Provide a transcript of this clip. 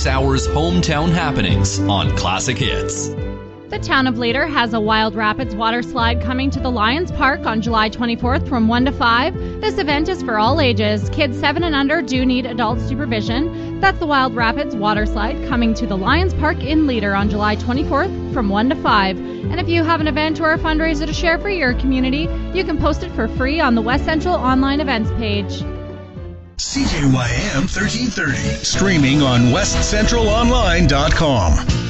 this hour's hometown happenings on Classic Hits. The town of Leader has a Wild Rapids water slide coming to the Lions Park on July 24th from 1 to 5. This event is for all ages. Kids 7 and under do need adult supervision. That's the Wild Rapids water slide coming to the Lions Park in Leader on July 24th from 1 to 5. And if you have an event or a fundraiser to share for your community, you can post it for free on the West Central online events page. CJYM 1330, streaming on westcentralonline.com.